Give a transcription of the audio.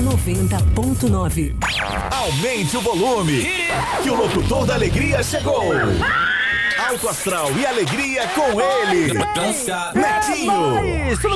90.9. Aumente o volume, que o locutor da alegria chegou. Alto astral e alegria com ele, Netinho.